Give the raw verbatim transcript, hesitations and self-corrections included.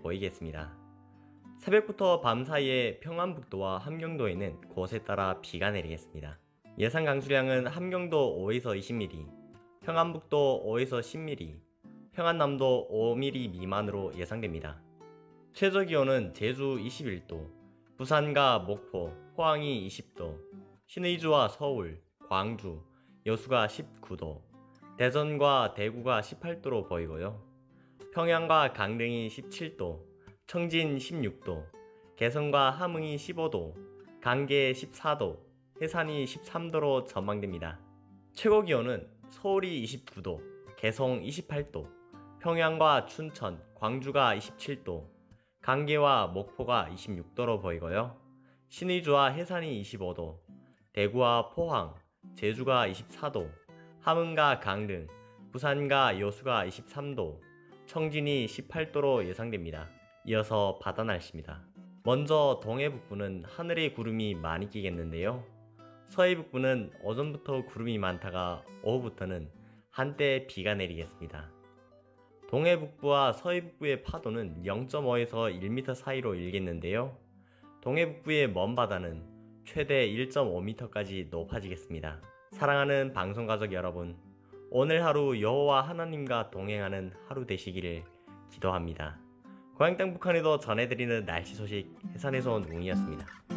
보이겠습니다. 새벽부터 밤 사이에 평안북도와 함경도에는 곳에 따라 비가 내리겠습니다. 예상 강수량은 함경도 오에서 이십 밀리미터, 평안북도 오에서 십 밀리미터, 평안남도 오 밀리미터 미만으로 예상됩니다. 최저기온은 제주 이십일 도, 부산과 목포, 포항이 이십 도, 신의주와 서울, 광주, 여수가 십구 도, 대전과 대구가 십팔 도로 보이고요. 평양과 강릉이 십칠 도, 청진 십육 도, 개성과 함흥이 십오 도, 강계 십사 도, 해산이 십삼 도로 전망됩니다. 최고기온은 서울이 이십구 도, 개성 이십팔 도, 평양과 춘천, 광주가 이십칠 도, 강계와 목포가 이십육 도로 보이고요. 신의주와 해산이 이십오 도, 대구와 포항, 제주가 이십사 도, 함흥과 강릉, 부산과 여수가 이십삼 도, 청진이 십팔 도로 예상됩니다. 이어서 바다 날씨입니다. 먼저 동해북부는 하늘에 구름이 많이 끼겠는데요. 서해북부는 오전부터 구름이 많다가 오후부터는 한때 비가 내리겠습니다. 동해북부와 서해북부의 파도는 영 점 오에서 일 미터 사이로 일겠는데요. 동해북부의 먼바다는 최대 일 점 오 미터까지 높아지겠습니다. 사랑하는 방송가족 여러분, 오늘 하루 여호와 하나님과 동행하는 하루 되시기를 기도합니다. 고향 땅 북한에도 전해드리는 날씨 소식 해산에서 온 웅이었습니다.